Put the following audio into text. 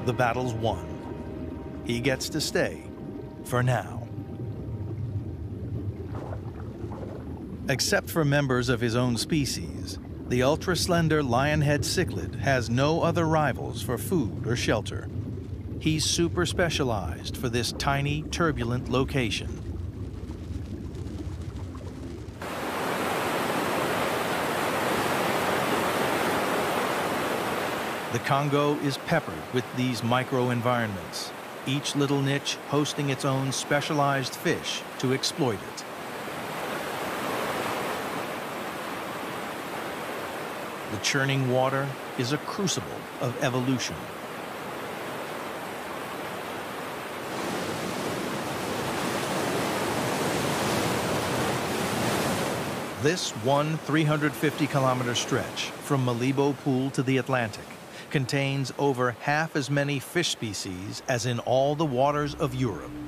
The battle's won. He gets to stay, for now. Except for members of his own species, the ultra-slender lionhead cichlid has no other rivals for food or shelter. He's super specialized for this tiny, turbulent location. The Congo is peppered with these micro-environments, each little niche hosting its own specialized fish to exploit it. The churning water is a crucible of evolution. This 350-kilometer stretch from Malebo Pool to the Atlantic contains over half as many fish species as in all the waters of Europe.